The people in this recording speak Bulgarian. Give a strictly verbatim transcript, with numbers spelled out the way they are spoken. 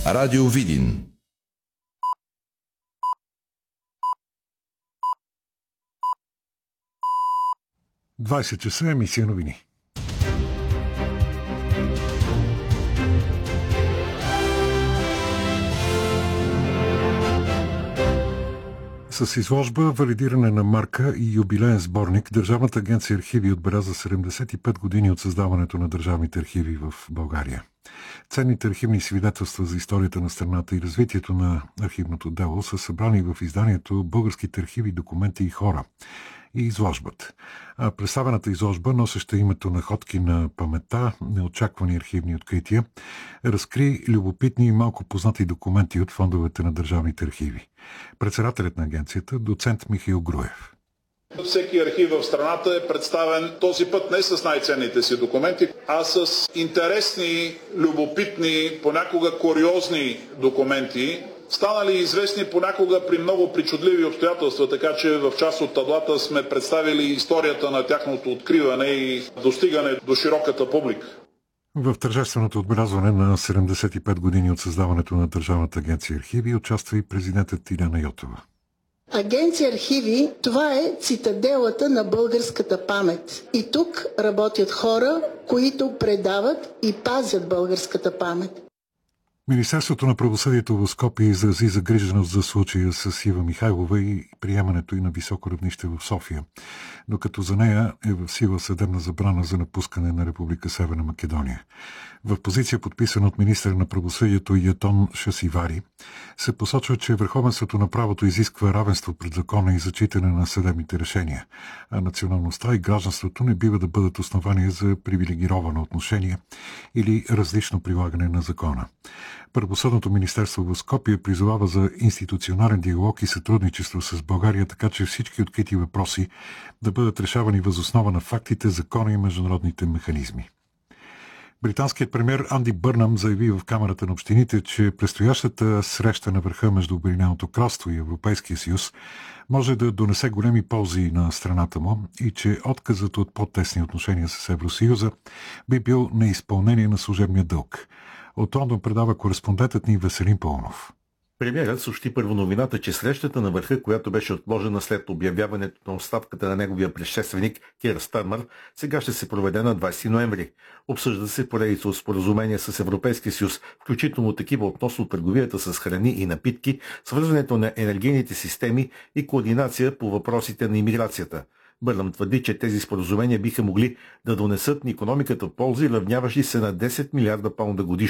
Радио Видин. двайсет часа, емисия новини. С изложба, валидиране на марка и юбилеен сборник, Държавната агенция архиви отбеляза седемдесет и пет години от създаването на държавните архиви в България. Ценните архивни свидетелства за историята на страната и развитието на архивното дело са събрани в изданието "Българските архиви, документи и хора" и изложбата. А представената изложба, носеща името "Находки на паметта, неочаквани архивни открития", разкри любопитни и малко познати документи от фондовете на държавните архиви. Председателят на агенцията, доцент Михаил Груев. Всеки архив в страната е представен този път не с най-ценните си документи, а с интересни, любопитни, понякога куриозни документи, станали известни понякога при много причудливи обстоятелства, така че в част от таблата сме представили историята на тяхното откриване и достигане до широката публика. В тържественото отбелязване на седемдесет и пет години от създаването на Държавната агенция архиви участва и президентът Илияна Йотова. Агенция архиви, това е цитаделата на българската памет. И тук работят хора, които предават и пазят българската памет. Министерството на правосъдието в Скопие изрази загриженост за случая с Ива Михайлова и приемането й на високо равнище в София, докато за нея е в сила съдебна забрана за напускане на Република Северна Македония. В позиция, подписана от министъра на правосъдието Ятон Шасивари, се посочва, че върховенството на правото изисква равенство пред закона и зачитане на съдебните решения, а националността и гражданството не бива да бъдат основания за привилегировано отношение или различно прилагане на закона. Правосъдното министерство в Скопие призовава за институционален диалог и сътрудничество с България, така че всички открити въпроси да бъдат решавани въз основа на фактите, закона и международните механизми. Британският премиер Анди Бърнам заяви в Камарата на общините, че предстоящата среща на върха между Обединеното кралство и Европейския съюз може да донесе големи ползи на страната му и че отказът от по-тесни отношения с Евросъюза би бил неизпълнение на служебния дълг. От Лондон предава кореспондентът ни Веселин Паунов. Премиерът съобщи първо новината, че срещата на върха, която беше отложена след обявяването на оставката на неговия предшественик Кир Стармър, сега ще се проведе на двайсети ноември. Обсъжда се поредица от споразумения с Европейския съюз, включително такива относно търговията с храни и напитки, свързването на енергийните системи и координация по въпросите на имиграцията. Бърнам твърди, че тези споразумения биха могли да донесат на икономиката ползи, равняващи се на десет милиарда паунда годишно.